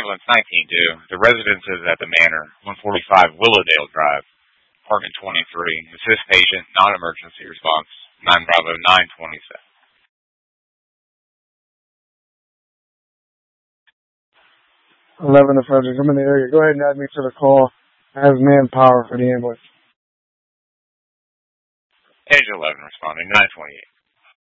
ambulance 19-2. The residence is at the Manor, 145 Willowdale Drive, apartment 23. Assist patient, non-emergency response, 9 Bravo 927. 11 to Frederick. I'm in the area. Go ahead and add me to the call. I have manpower for the ambulance. Page 11 responding, 928.